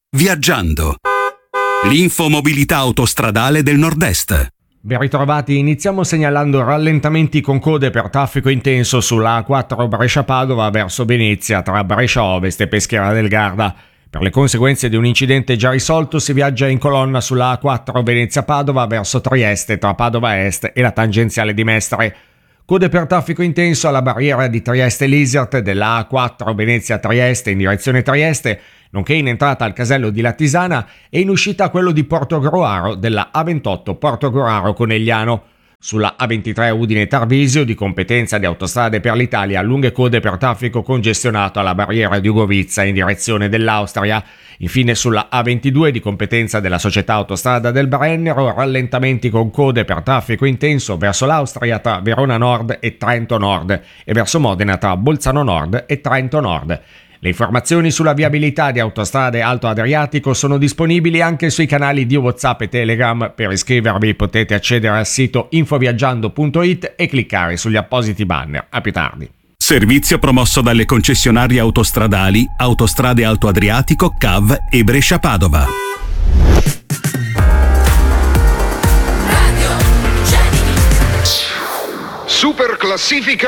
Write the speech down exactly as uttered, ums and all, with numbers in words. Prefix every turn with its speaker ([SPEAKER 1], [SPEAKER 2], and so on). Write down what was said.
[SPEAKER 1] Viaggiando. L'info mobilità autostradale del Nord-Est.
[SPEAKER 2] Ben ritrovati, iniziamo segnalando rallentamenti con code per traffico intenso sulla A quattro Brescia-Padova verso Venezia tra Brescia Ovest e Peschiera del Garda. Per le conseguenze di un incidente già risolto si viaggia in colonna sulla A quattro Venezia-Padova verso Trieste tra Padova Est e la tangenziale di Mestre. Code per traffico intenso alla barriera di Trieste-Lisert della A quattro Venezia-Trieste in direzione Trieste, nonché in entrata al casello di Lattisana e in uscita a quello di Portogruaro della A ventotto Portogruaro-Conegliano. Sulla A ventitré Udine-Tarvisio, di competenza di Autostrade per l'Italia, lunghe code per traffico congestionato alla barriera di Ugovizza in direzione dell'Austria. Infine sulla A ventidue, di competenza della società Autostrada del Brennero, rallentamenti con code per traffico intenso verso l'Austria tra Verona Nord e Trento Nord e verso Modena tra Bolzano Nord e Trento Nord. Le informazioni sulla viabilità di Autostrade Alto Adriatico sono disponibili anche sui canali di WhatsApp e Telegram. Per iscrivervi potete accedere al sito infoviaggiando punto it e cliccare sugli appositi banner. A più tardi.
[SPEAKER 1] Servizio promosso dalle concessionarie autostradali Autostrade Alto Adriatico, C A V e Brescia-Padova.
[SPEAKER 3] Super classifica